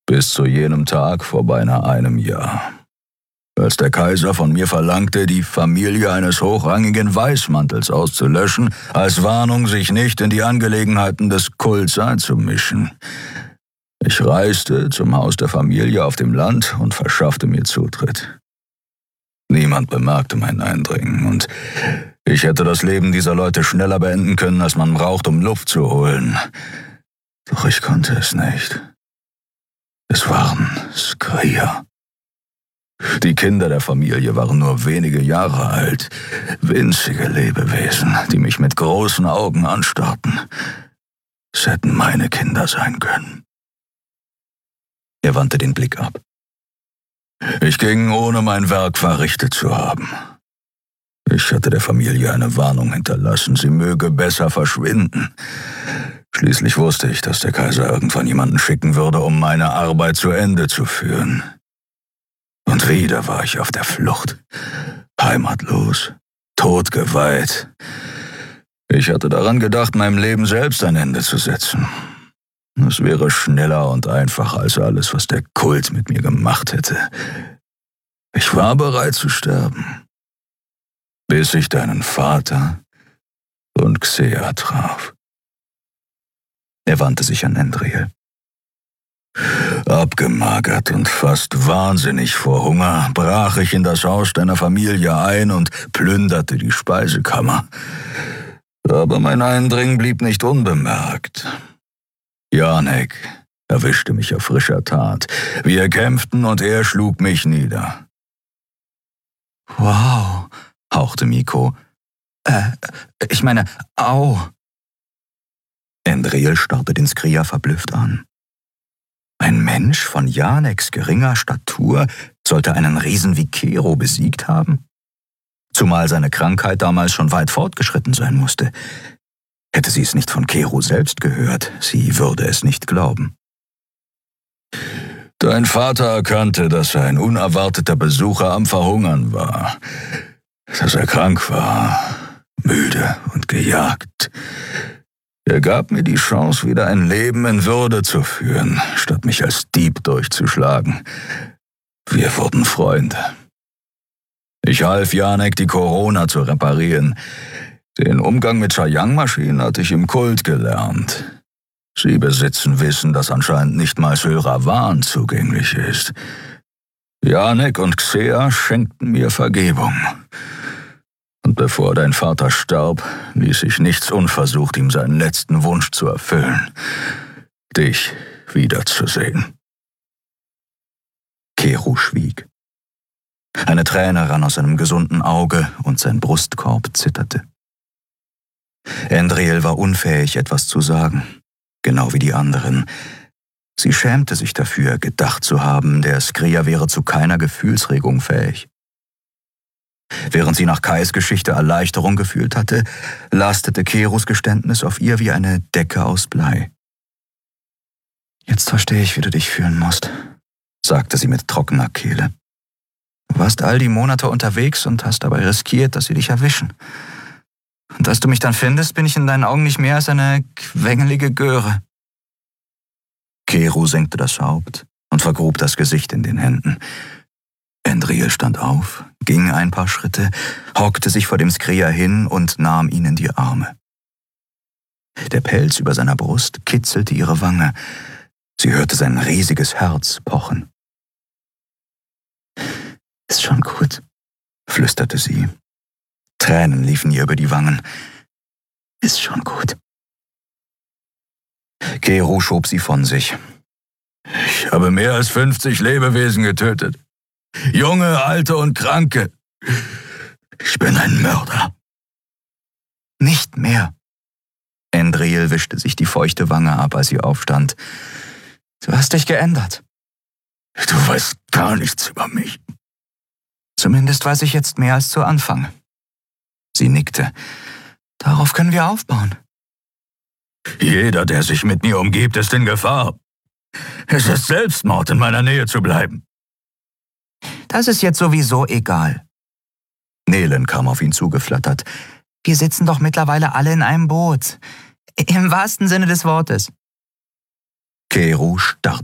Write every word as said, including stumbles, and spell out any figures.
Bis zu jenem Tag vor beinahe einem Jahr, als der Kaiser von mir verlangte, die Familie eines hochrangigen Weißmantels auszulöschen, als Warnung, sich nicht in die Angelegenheiten des Kults einzumischen. Ich reiste zum Haus der Familie auf dem Land und verschaffte mir Zutritt. Niemand bemerkte mein Eindringen, und ich hätte das Leben dieser Leute schneller beenden können, als man braucht, um Luft zu holen. Doch ich konnte es nicht. Es waren Skria. Die Kinder der Familie waren nur wenige Jahre alt, winzige Lebewesen, die mich mit großen Augen anstarrten. Es hätten meine Kinder sein können. Er wandte den Blick ab. Ich ging, ohne mein Werk verrichtet zu haben. Ich hatte der Familie eine Warnung hinterlassen, sie möge besser verschwinden. Schließlich wusste ich, dass der Kaiser irgendwann jemanden schicken würde, um meine Arbeit zu Ende zu führen. Und wieder war ich auf der Flucht, heimatlos, todgeweiht. Ich hatte daran gedacht, meinem Leben selbst ein Ende zu setzen. Es wäre schneller und einfacher als alles, was der Kult mit mir gemacht hätte. Ich war bereit zu sterben, bis ich deinen Vater und Xea traf. Er wandte sich an Endriel. Abgemagert und fast wahnsinnig vor Hunger brach ich in das Haus deiner Familie ein und plünderte die Speisekammer. Aber mein Eindringen blieb nicht unbemerkt. Janek erwischte mich auf frischer Tat. Wir kämpften und er schlug mich nieder. »Wow«, hauchte Miko. Äh, ich meine, au. Endriel starrte den Skria verblüfft an. Ein Mensch von Janeks geringer Statur sollte einen Riesen wie Kero besiegt haben? Zumal seine Krankheit damals schon weit fortgeschritten sein musste. Hätte sie es nicht von Kero selbst gehört, sie würde es nicht glauben. Dein Vater erkannte, dass er ein unerwarteter Besucher am Verhungern war, dass er krank war, müde und gejagt. Er gab mir die Chance, wieder ein Leben in Würde zu führen, statt mich als Dieb durchzuschlagen. Wir wurden Freunde. Ich half Janek, die Corona zu reparieren. Den Umgang mit Chayang-Maschinen hatte ich im Kult gelernt. Sie besitzen Wissen, das anscheinend nicht mal Sylravan zugänglich ist. Janek und Xea schenkten mir Vergebung. Und bevor dein Vater starb, ließ ich nichts unversucht, ihm seinen letzten Wunsch zu erfüllen, dich wiederzusehen. Kero schwieg. Eine Träne rann aus seinem gesunden Auge und sein Brustkorb zitterte. Endriel war unfähig, etwas zu sagen, genau wie die anderen. Sie schämte sich dafür, gedacht zu haben, der Skria wäre zu keiner Gefühlsregung fähig. Während sie nach Kais Geschichte Erleichterung gefühlt hatte, lastete Keros Geständnis auf ihr wie eine Decke aus Blei. »Jetzt verstehe ich, wie du dich fühlen musst«, sagte sie mit trockener Kehle. »Du warst all die Monate unterwegs und hast dabei riskiert, dass sie dich erwischen. Und als du mich dann findest, bin ich in deinen Augen nicht mehr als eine quengelige Göre.« Kero senkte das Haupt und vergrub das Gesicht in den Händen. Endriel stand auf, ging ein paar Schritte, hockte sich vor dem Skria hin und nahm ihn in die Arme. Der Pelz über seiner Brust kitzelte ihre Wange. Sie hörte sein riesiges Herz pochen. »Ist schon gut«, flüsterte sie. Tränen liefen ihr über die Wangen. »Ist schon gut.« Kero schob sie von sich. »Ich habe mehr als fünfzig Lebewesen getötet. Junge, alte und kranke. Ich bin ein Mörder.« »Nicht mehr.« Endriel wischte sich die feuchte Wange ab, als sie aufstand. »Du hast dich geändert.« »Du weißt gar nichts über mich.« »Zumindest weiß ich jetzt mehr als zu Anfang.« Sie nickte. »Darauf können wir aufbauen.« »Jeder, der sich mit mir umgibt, ist in Gefahr. Es ist Selbstmord, in meiner Nähe zu bleiben.« »Das ist jetzt sowieso egal.« Nelen kam auf ihn zugeflattert. »Wir sitzen doch mittlerweile alle in einem Boot. Im wahrsten Sinne des Wortes.« Kero starrte